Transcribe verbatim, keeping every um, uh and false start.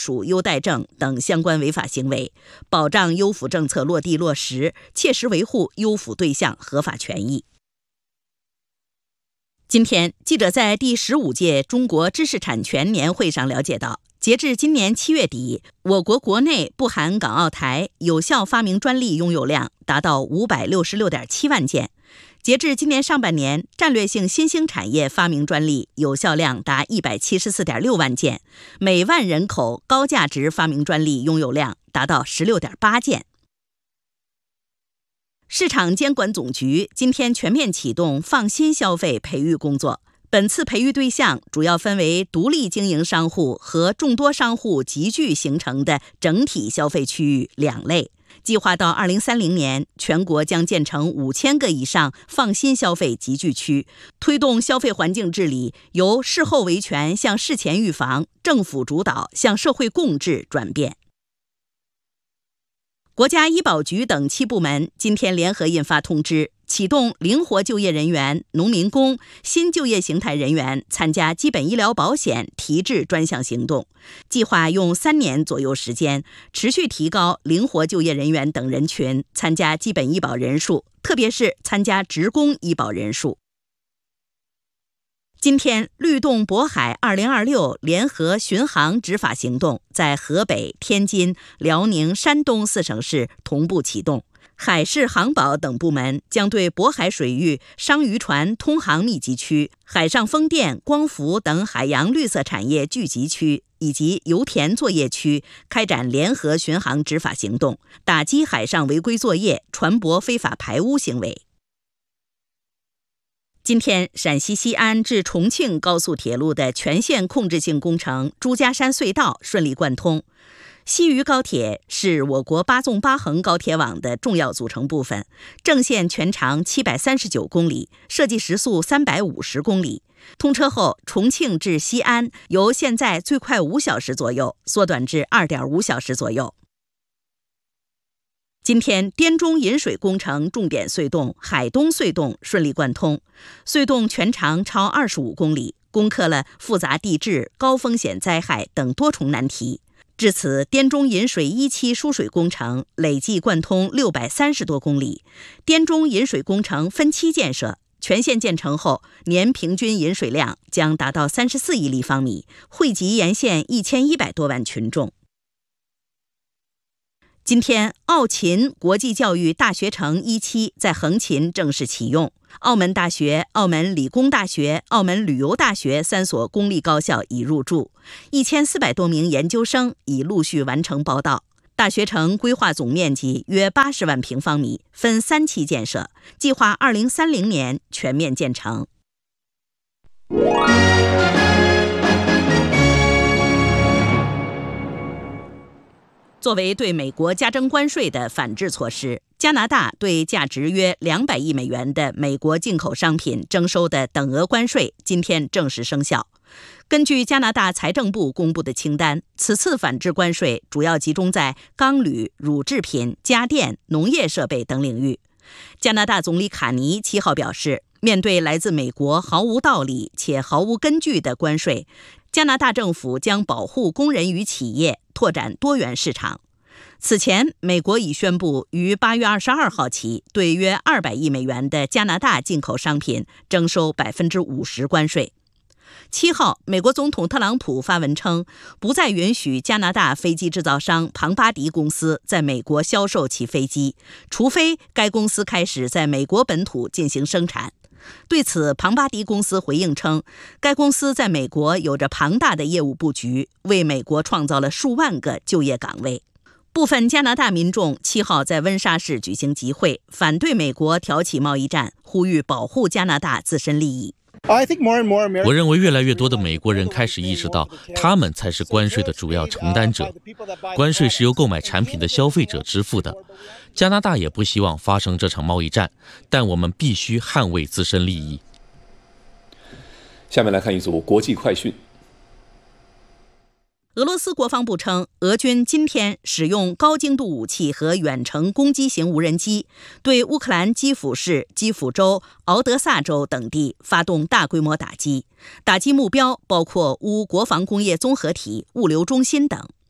属优待证等相关违法行为，保障优抚政策落地落实，切实维护优抚对象合法权益。今天，记者在第十五届中国知识产权年会上了解到，截至今年七月底，我国国内不含港澳台有效发明专利拥有量达到五百六十六点七万件。截至今年上半年，战略性新兴产业发明专利有效量达一百七十四点六万件，每万人口高价值发明专利拥有量达到十六点八件。市场监管总局今天全面启动放心消费培育工作。本次培育对象主要分为独立经营商户和众多商户集聚形成的整体消费区域两类。计划到二零三零年，全国将建成五千个以上放心消费集聚区，推动消费环境治理由事后维权向事前预防、政府主导向社会共治转变。国家医保局等七部门今天联合印发通知，启动灵活就业人员、农民工、新就业形态人员参加基本医疗保险提质专项行动，计划用三年左右时间，持续提高灵活就业人员等人群参加基本医保人数，特别是参加职工医保人数。今天，律动渤海二零二六联合巡航执法行动在河北、天津、辽宁、山东四省市同步启动。海事航保等部门将对渤海水域商渔船通航密集区、海上风电、光伏等海洋绿色产业聚集区以及油田作业区开展联合巡航执法行动，打击海上违规作业、船舶非法排污行为。今天，陕西西安至重庆高速铁路的全线控制性工程朱家山隧道顺利贯通。西渝高铁是我国八纵八横高铁网的重要组成部分，正线全长七百三十九公里，设计时速三百五十公里。通车后，重庆至西安由现在最快五小时左右缩短至二点五小时左右。今天，滇中引水工程重点隧洞海东隧洞顺利贯通，隧洞全长超二十五公里，攻克了复杂地质、高风险灾害等多重难题。至此，滇中引水一期输水工程累计贯通六百三十多公里，滇中引水工程分期建设，全线建成后，年平均引水量将达到三十四亿立方米，惠及沿线一千一百多万群众。今天，澳秦国际教育大学城一期在横琴正式启用。澳门大学、澳门理工大学、澳门旅游大学三所公立高校已入驻，一千四百多名研究生已陆续完成报到。大学城规划总面积约八十万平方米，分三期建设，计划二零三零年全面建成。作为对美国加征关税的反制措施，加拿大对价值约两百亿美元的美国进口商品征收的等额关税今天正式生效。根据加拿大财政部公布的清单，此次反制关税主要集中在钢铝、乳制品、家电、农业设备等领域。加拿大总理卡尼七号表示，面对来自美国毫无道理且毫无根据的关税，加拿大政府将保护工人与企业，拓展多元市场。此前，美国已宣布于八月二十二号起，对约二百亿美元的加拿大进口商品征收百分之五十关税。七号，美国总统特朗普发文称，不再允许加拿大飞机制造商庞巴迪公司在美国销售其飞机，除非该公司开始在美国本土进行生产。对此，庞巴迪公司回应称，该公司在美国有着庞大的业务布局，为美国创造了数万个就业岗位。部分加拿大民众七号在温莎市举行集会，反对美国挑起贸易战，呼吁保护加拿大自身利益。 我认为越来越多的美国人开始意识到，他们才是关税的主要承担者。关税是由购买产品的消费者支付的。加拿大也不希望发生这场贸易战，但我们必须捍卫自身利益。 下面来看一组国际快讯。 俄罗斯国防部称，俄军今天使用高精度武器和远程攻击型无人机，对乌克兰基辅市、基辅州、敖德萨州等地发动大规模打击，打击目标包括乌国防工业综合体、物流中心等。